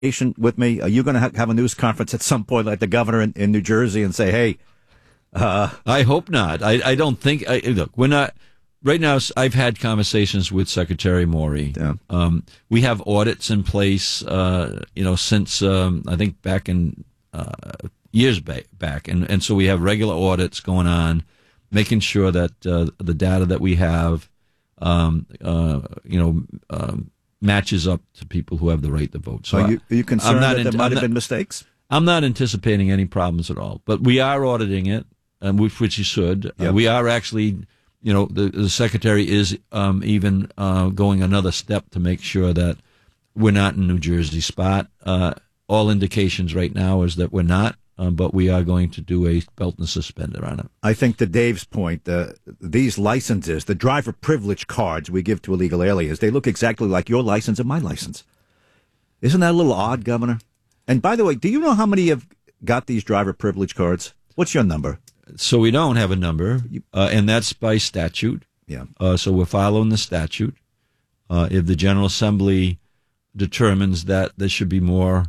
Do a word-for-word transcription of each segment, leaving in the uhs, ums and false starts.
with me? Are you going to ha- have a news conference at some point, like the governor in, in New Jersey, and say, "Hey"? Uh, I hope not. I, I don't think. I, look, we're not. Right now, I've had conversations with Secretary Maury. Yeah. Um, we have audits in place, uh, you know, since um, I think back in uh, years back, back, and and so we have regular audits going on, making sure that uh, the data that we have, um, uh, you know, um, matches up to people who have the right to vote. So are you, are you concerned I'm not that there in, might I'm have not, been mistakes? I'm not anticipating any problems at all, but we are auditing it, and which, which you should. Yep. Uh, we are actually. You know, the, the secretary is um, even uh, going another step to make sure that we're not in New Jersey spot. Uh, all indications right now is that we're not, uh, but we are going to do a belt and suspender on it. I think to Dave's point, uh, these licenses, the driver privilege cards we give to illegal aliens, they look exactly like your license and my license. Isn't that a little odd, Governor? And by the way, do you know how many have got these driver privilege cards? What's your number? So we don't have a number, uh, and that's by statute. Yeah. Uh, so we're following the statute. Uh, if the General Assembly determines that there should be more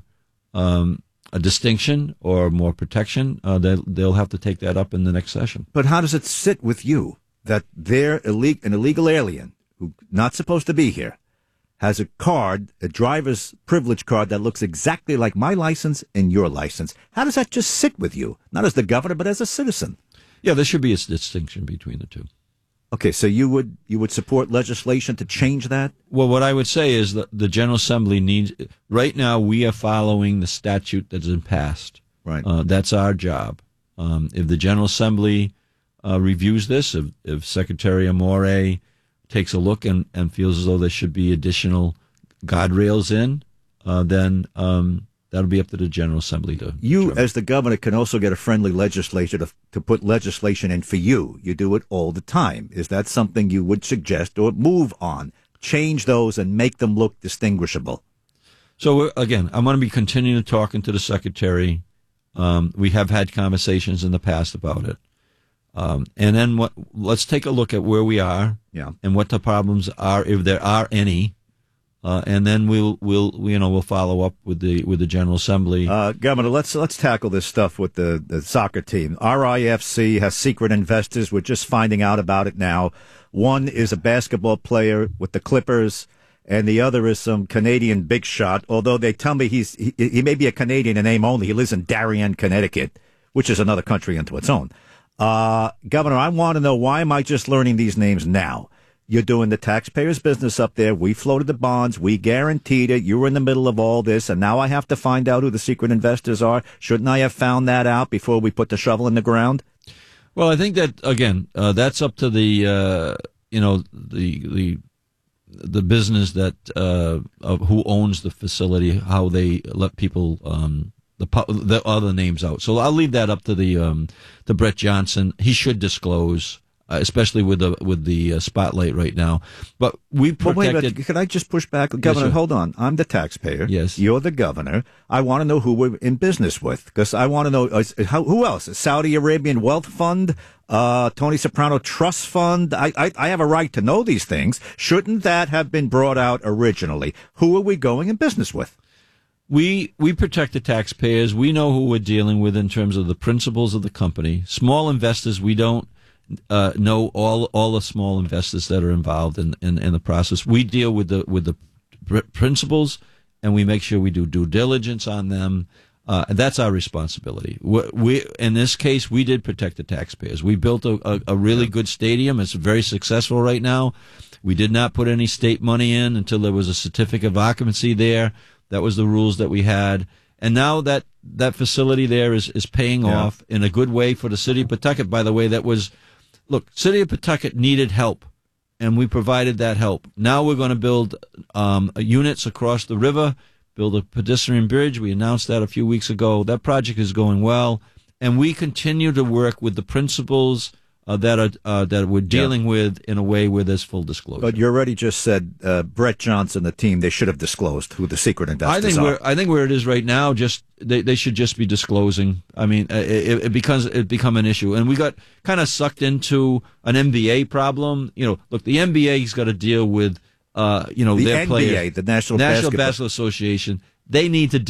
um, a distinction or more protection, uh, they'll, they'll have to take that up in the next session. But how does it sit with you that they're illeg- an illegal alien who's not supposed to be here has a card, a driver's privilege card that looks exactly like my license and your license? How does that just sit with you? Not as the governor, but as a citizen. Yeah, there should be a distinction between the two. Okay, so you would you would support legislation to change that? Well, what I would say is that the General Assembly needs. Right now, we are following the statute that's been passed. Right. Uh, that's our job. Um, if the General Assembly uh, reviews this, if, if Secretary Amore takes a look and, and feels as though there should be additional guardrails in, uh, then um, that'll be up to the General Assembly to. You, determine. as the governor, can also get a friendly legislature to, to put legislation in for you. You do it all the time. Is that something you would suggest or move on? Change those and make them look distinguishable. So, we're, again, I'm going to be continuing talking to the Secretary. Um, we have had conversations in the past about it. Um, and then what? Let's take a look at where we are, yeah, and what the problems are, if there are any, uh, and then we'll we'll you know we'll follow up with the with the General Assembly. Uh, Governor, let's let's tackle this stuff with the, the soccer team. R I F C has secret investors. We're just finding out about it now. One is a basketball player with the Clippers, and the other is some Canadian big shot. Although they tell me he's he, he may be a Canadian in name only. He lives in Darien, Connecticut, which is another country unto its own. Uh, Governor, I want to know, why am I just learning these names now? You're doing the taxpayers' business up there. We floated the bonds. We guaranteed it. You were in the middle of all this, and now I have to find out who the secret investors are. Shouldn't I have found that out before we put the shovel in the ground? Well, I think that, again, uh, that's up to the, uh, you know, the the the business that uh, of who owns the facility, how they let people um, the the other names out. So I'll leave that up to the um, to Brett Johnson. He should disclose, uh, especially with the with the uh, spotlight right now. But we protected. Well, wait a minute. Can I just push back, Governor? Yes, hold on. I'm the taxpayer. Yes, you're the governor. I want to know who we're in business with, because I want to know uh, how, who else. Saudi Arabian Wealth Fund, uh, Tony Soprano Trust Fund. I, I I have a right to know these things. Shouldn't that have been brought out originally? Who are we going in business with? We we protect the taxpayers. We know who we're dealing with in terms of the principals of the company. Small investors, we don't uh, know all all the small investors that are involved in, in, in the process. We deal with the with the pr- principals, and we make sure we do due diligence on them. Uh, and that's our responsibility. We, we in this case, we did protect the taxpayers. We built a, a, a really good stadium. It's very successful right now. We did not put any state money in until there was a certificate of occupancy there. That was the rules that we had. And now that that facility there is, is paying yeah. off in a good way for the city of Pawtucket. By the way, that was, look, city of Pawtucket needed help, and we provided that help. Now we're going to build um, units across the river, build a pedestrian bridge. We announced that a few weeks ago. That project is going well, and we continue to work with the principals Uh, that are uh, that we're dealing yeah. with in a way where there's full disclosure. But you already just said uh, Brett Johnson, the team, they should have disclosed who the secret investors I think are. Where, I think where it is right now, just they, they should just be disclosing. I mean, it, it becomes it become an issue, and we got kind of sucked into an N B A problem. You know, look, the N B A's got to deal with uh, you know the their N B A, players. the National, National Basketball. Basketball Association. they need to